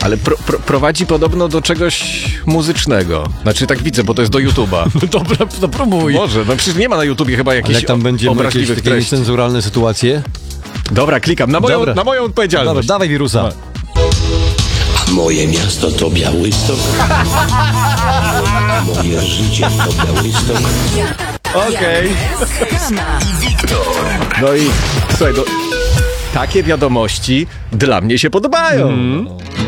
Ale prowadzi podobno do czegoś muzycznego. Znaczy tak widzę, bo to jest do YouTube'a. Dobra, to próbuj. Może, no przecież nie ma na YouTubie chyba Ale jakichś jak tam będziemy jakieś obraźliwych takie treści. niecenzuralne sytuacje? Dobra, klikam. Na moją odpowiedzialność. Dobra, dawaj wirusa. Moje miasto to Białystok. Moje życie to Białystok. Okej. No i słuchaj, takie wiadomości dla mnie się podobają.